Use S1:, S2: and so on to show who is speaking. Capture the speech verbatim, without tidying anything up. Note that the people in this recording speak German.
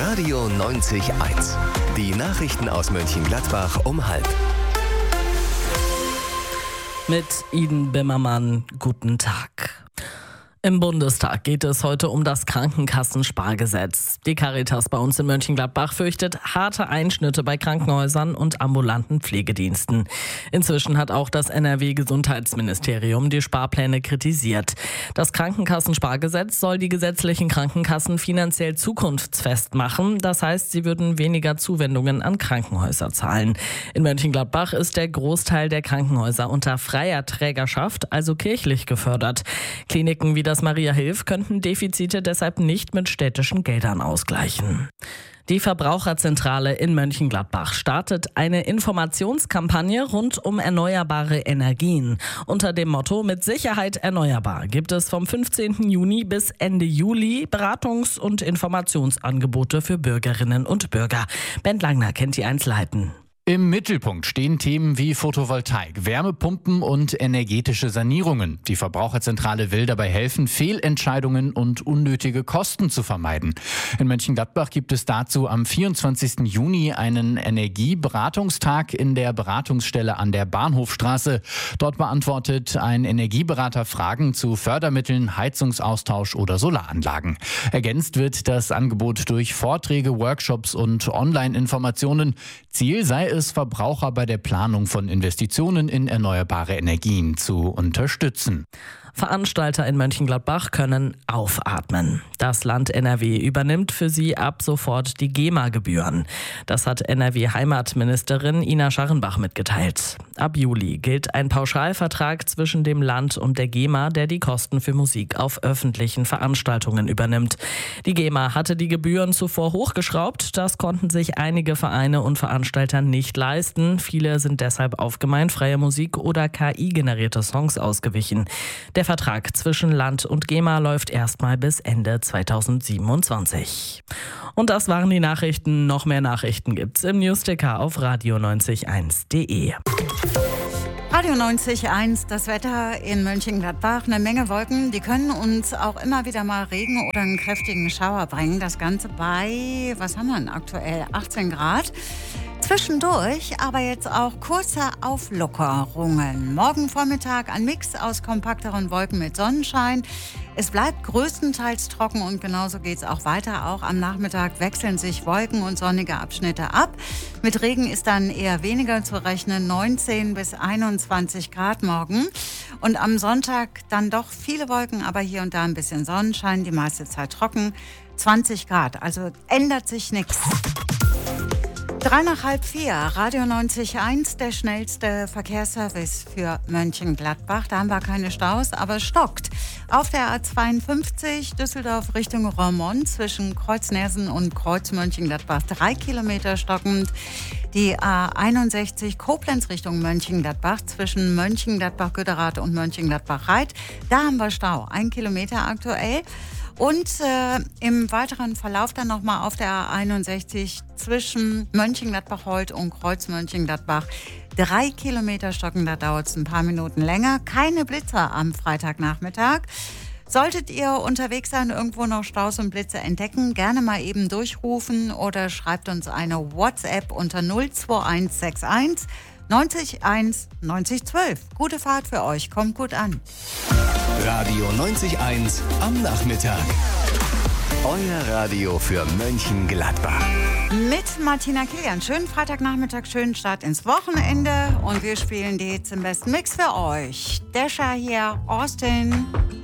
S1: Radio neunzig eins. Die Nachrichten aus Mönchengladbach um halb.
S2: Mit Iden Bimmermann, guten Tag. Im Bundestag geht es heute um das Krankenkassenspargesetz. Die Caritas bei uns in Mönchengladbach fürchtet harte Einschnitte bei Krankenhäusern und ambulanten Pflegediensten. Inzwischen hat auch das N R W-Gesundheitsministerium die Sparpläne kritisiert. Das Krankenkassenspargesetz soll die gesetzlichen Krankenkassen finanziell zukunftsfest machen. Das heißt, sie würden weniger Zuwendungen an Krankenhäuser zahlen. In Mönchengladbach ist der Großteil der Krankenhäuser unter freier Trägerschaft, also kirchlich gefördert. Kliniken wie das Maria Hilf könnten Defizite deshalb nicht mit städtischen Geldern ausgleichen. Die Verbraucherzentrale in Mönchengladbach startet eine Informationskampagne rund um erneuerbare Energien. Unter dem Motto "Mit Sicherheit erneuerbar" gibt es vom fünfzehnten Juni bis Ende Juli Beratungs- und Informationsangebote für Bürgerinnen und Bürger. Bent Langner kennt die Einzelheiten.
S3: Im Mittelpunkt stehen Themen wie Photovoltaik, Wärmepumpen und energetische Sanierungen. Die Verbraucherzentrale will dabei helfen, Fehlentscheidungen und unnötige Kosten zu vermeiden. In Mönchengladbach gibt es dazu am vierundzwanzigsten Juni einen Energieberatungstag in der Beratungsstelle an der Bahnhofstraße. Dort beantwortet ein Energieberater Fragen zu Fördermitteln, Heizungsaustausch oder Solaranlagen. Ergänzt wird das Angebot durch Vorträge, Workshops und Online-Informationen. Ziel sei es, Verbraucher bei der Planung von Investitionen in erneuerbare Energien zu unterstützen.
S2: Veranstalter in Mönchengladbach können aufatmen. Das Land N R W übernimmt für sie ab sofort die GEMA-Gebühren. Das hat N R W-Heimatministerin Ina Scharrenbach mitgeteilt. Ab Juli gilt ein Pauschalvertrag zwischen dem Land und der GEMA, der die Kosten für Musik auf öffentlichen Veranstaltungen übernimmt. Die GEMA hatte die Gebühren zuvor hochgeschraubt. Das konnten sich einige Vereine und Veranstalter nicht leisten. Viele sind deshalb auf gemeinfreie Musik oder K I-generierte Songs ausgewichen. Der Vertrag zwischen Land und GEMA läuft erstmal bis Ende zweitausendsiebenundzwanzig. Und das waren die Nachrichten. Noch mehr Nachrichten gibt's im Newsticker auf radio neunzig eins punkt de.
S4: Radio neunzig Komma eins, das Wetter in Mönchengladbach, eine Menge Wolken, die können uns auch immer wieder mal Regen oder einen kräftigen Schauer bringen. Das Ganze bei, was haben wir denn aktuell, achtzehn Grad. Zwischendurch aber jetzt auch kurze Auflockerungen. Morgen Vormittag ein Mix aus kompakteren Wolken mit Sonnenschein. Es bleibt größtenteils trocken und genauso geht es auch weiter. Auch am Nachmittag wechseln sich Wolken und sonnige Abschnitte ab. Mit Regen ist dann eher weniger zu rechnen, neunzehn bis einundzwanzig Grad morgen. Und am Sonntag dann doch viele Wolken, aber hier und da ein bisschen Sonnenschein, die meiste Zeit trocken, zwanzig Grad. Also ändert sich nichts. Drei nach halb vier, Radio neunzig Komma eins, der schnellste Verkehrsservice für Mönchengladbach. Da haben wir keine Staus, aber es stockt. Auf der A zweiundfünfzig Düsseldorf Richtung Roermond zwischen Kreuz-Nersen und Kreuz-Mönchengladbach drei Kilometer stockend. Die A einundsechzig Koblenz Richtung Mönchengladbach zwischen Mönchengladbach-Güderath und Mönchengladbach-Reit. Da haben wir Stau, ein Kilometer aktuell. Und äh, im weiteren Verlauf dann nochmal auf der A einundsechzig zwischen Mönchengladbach-Holt und Kreuz-Mönchengladbach. Drei Kilometer stocken, da dauert es ein paar Minuten länger. Keine Blitzer am Freitagnachmittag. Solltet ihr unterwegs sein, irgendwo noch Staus und Blitze entdecken, gerne mal eben durchrufen oder schreibt uns eine WhatsApp unter null zwei eins sechs eins neunzig eins neunzig zwölf. Gute Fahrt für euch, kommt gut an.
S1: Radio neunzig Komma eins am Nachmittag. Euer Radio für Mönchengladbach.
S4: Mit Martina Kilian. Schönen Freitagnachmittag, schönen Start ins Wochenende. Und wir spielen die Hits im besten Mix für euch. Desha hier, Austin.